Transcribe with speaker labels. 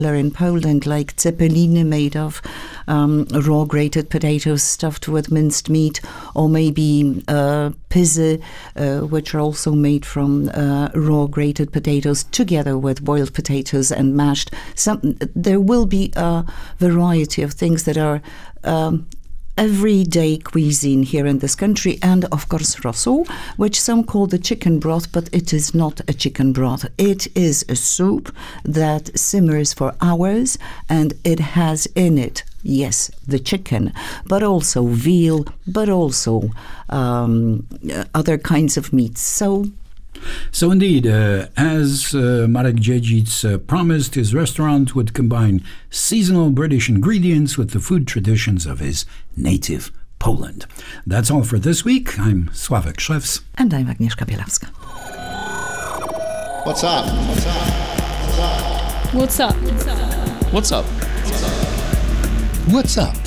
Speaker 1: in Poland, like zeppeliny made of raw grated potatoes stuffed with minced meat, or maybe pyzy, which are also made from raw grated potatoes together with boiled potatoes and mashed. There will be a variety of things that are everyday cuisine here in this country, and of course rosół, which some call the chicken broth, but it is not a chicken broth. It is a soup that simmers for hours, and it has in it, yes, the chicken, but also veal, but also other kinds of meats.
Speaker 2: So indeed, as Marek Dziedzic promised, his restaurant would combine seasonal British ingredients with the food traditions of his native Poland. That's all for this week. I'm Sławek Szewc.
Speaker 1: And I'm Agnieszka Bielawska.
Speaker 3: What's up? What's up? What's up?
Speaker 4: What's up?
Speaker 3: What's up?
Speaker 4: What's up?
Speaker 3: What's up?